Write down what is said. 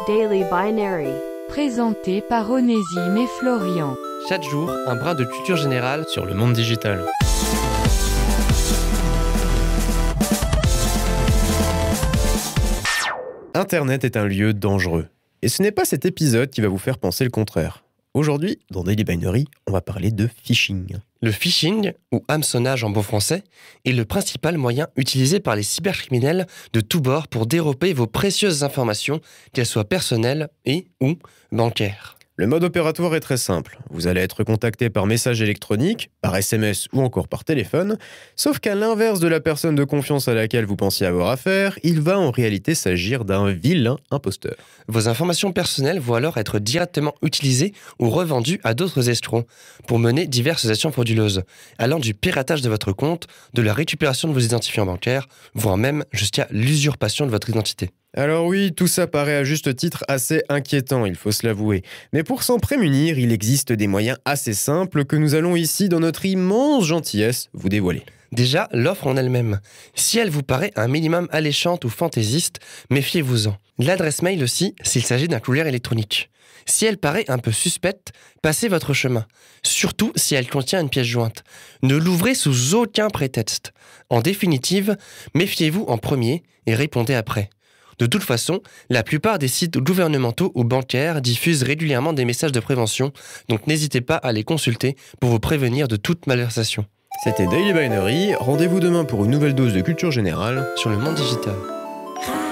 Daily Binary. Présenté par Onésime et Florian. Chaque jour, un brin de culture générale sur le monde digital. Internet est un lieu dangereux. Et ce n'est pas cet épisode qui va vous faire penser le contraire. Aujourd'hui, dans Daily Binary, on va parler de phishing. Le phishing, ou hameçonnage en bon français, est le principal moyen utilisé par les cybercriminels de tous bords pour dérober vos précieuses informations, qu'elles soient personnelles et ou bancaires. Le mode opératoire est très simple. Vous allez être contacté par message électronique, par SMS ou encore par téléphone, sauf qu'à l'inverse de la personne de confiance à laquelle vous pensiez avoir affaire, il va en réalité s'agir d'un vilain imposteur. Vos informations personnelles vont alors être directement utilisées ou revendues à d'autres escrocs pour mener diverses actions frauduleuses, allant du piratage de votre compte, de la récupération de vos identifiants bancaires, voire même jusqu'à l'usurpation de votre identité. Alors oui, tout ça paraît à juste titre assez inquiétant, il faut se l'avouer. Mais pour s'en prémunir, il existe des moyens assez simples que nous allons ici, dans notre immense gentillesse, vous dévoiler. Déjà, l'offre en elle-même. Si elle vous paraît un minimum alléchante ou fantaisiste, méfiez-vous-en. L'adresse mail aussi, s'il s'agit d'un courrier électronique. Si elle paraît un peu suspecte, passez votre chemin. Surtout si elle contient une pièce jointe. Ne l'ouvrez sous aucun prétexte. En définitive, méfiez-vous en premier et répondez après. De toute façon, la plupart des sites gouvernementaux ou bancaires diffusent régulièrement des messages de prévention, donc n'hésitez pas à les consulter pour vous prévenir de toute malversation. C'était Daily Binary, rendez-vous demain pour une nouvelle dose de culture générale sur le monde digital.